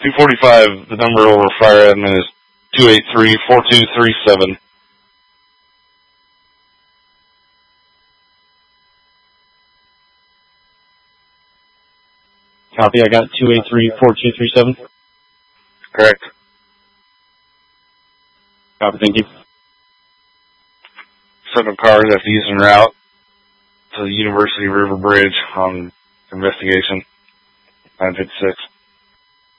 245, the number over fire admin is 283-4237. Copy, I got 283-4237. Correct. Copy, thank you. Seven cars after using route to the University River Bridge on investigation. 956.